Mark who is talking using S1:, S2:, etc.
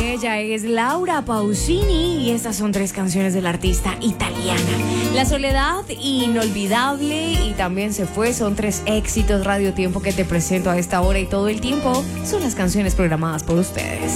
S1: Ella es Laura Pausini y estas son 3 canciones de la artista italiana. La soledad, Inolvidable y También se fue son 3 éxitos Radio Tiempo que te presento a esta hora y todo el tiempo son las canciones programadas por ustedes.